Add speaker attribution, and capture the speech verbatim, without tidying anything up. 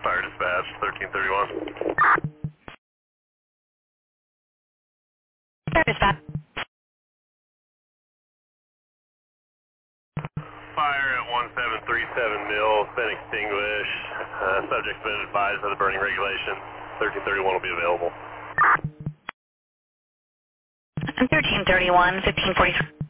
Speaker 1: Fire dispatch, thirteen thirty-one.
Speaker 2: Fire dispatch.
Speaker 1: Fire at one seven three seven mil, been extinguished. Uh, subject's been advised of the burning regulations. thirteen thirty-one will be available.
Speaker 2: thirteen thirty-one, fifteen forty-three.